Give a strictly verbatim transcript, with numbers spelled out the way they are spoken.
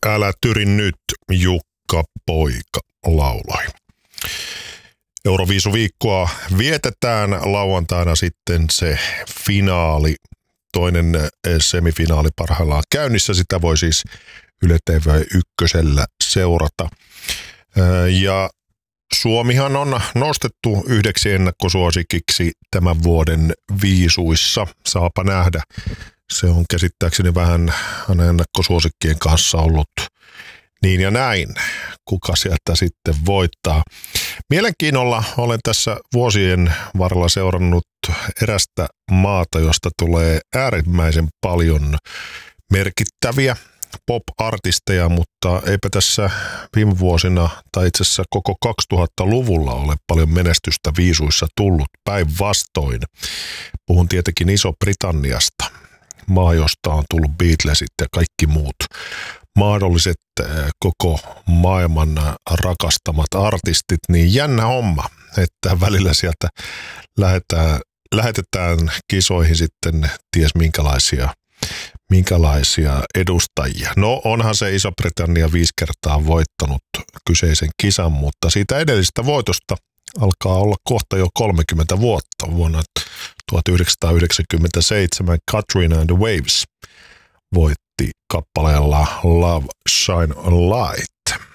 Älä tyri nyt, Jukka Poika lauloi. Euroviisuviikkoa vietetään lauantaina sitten se finaali, toinen semifinaali parhaillaan käynnissä. Sitä voi siis Yle T V ykkösellä seurata. Ja Suomihan on nostettu yhdeksi ennakkosuosikiksi tämän vuoden viisuissa. Saapa nähdä. Se on käsittääkseni vähän ennakkosuosikkien kanssa ollut niin ja näin, kuka sieltä sitten voittaa. Mielenkiinnolla olen tässä vuosien varrella seurannut erästä maata, josta tulee äärimmäisen paljon merkittäviä pop-artisteja, mutta eipä tässä viime vuosina tai itse asiassa koko kaksituhattaluvulla ole paljon menestystä viisuissa tullut, päinvastoin. Puhun tietenkin Iso-Britanniasta, maa, josta on tullut Beatlesit ja kaikki muut mahdolliset koko maailman rakastamat artistit, niin jännä homma, että välillä sieltä lähetään, lähetetään kisoihin sitten ties minkälaisia, minkälaisia edustajia. No onhan se Iso-Britannia viisi kertaa voittanut kyseisen kisan, mutta siitä edellisestä voitosta alkaa olla kohta jo kolmekymmentä vuotta. Vuonna tuhatyhdeksänsataayhdeksänkymmentäseitsemän Katrina and the Waves voitti kappaleella Love Shine a Light.